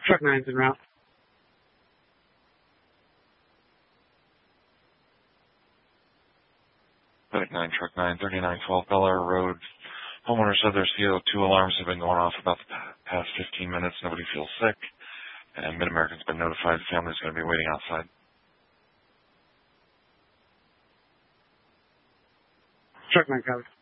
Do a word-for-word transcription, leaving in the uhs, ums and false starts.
Truck nine's en route. Medic nine, Truck nine, thirty-nine twelve Bel Air Road. Homeowner said their C O two alarms have been going off about the past fifteen minutes. Nobody feels sick. And Mid-American's been notified the family's going to be waiting outside. Truck nine covered.